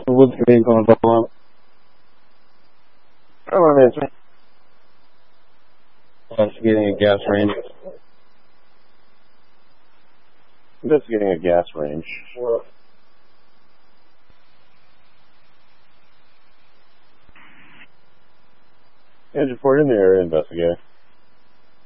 What's the name on the bottom? Hello, Nancy. Investigating a gas range. Investigating a gas range. Engine 4 in the area, investigating.